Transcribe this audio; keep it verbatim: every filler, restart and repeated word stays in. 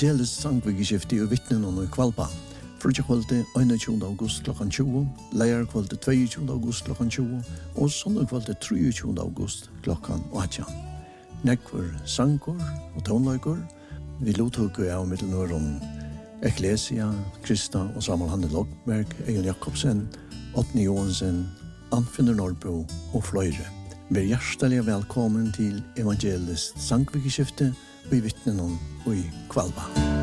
Evangelisk sangvikeskifte og vittnen og kvalpa. Frutja kvalitet einogtjúgunda august klokkan tjúgu, leir kvalitet tveiogtjúgunda august klokkan tjúgu, og sondag kvalitet treogtjúgunda august klokkan átjan. Nekkur sangur og tónleikur, vi lothugur av mittelnøren Ecclesia, Krista og Samuel Hanne Lokberg, Egil Jakobsen, Otni Johansen, Anfinnur Norrbo og fløyre. Vær hjertelig velkommen til Evangelisk sangvikeskifte og i vittnen og i kvalpa.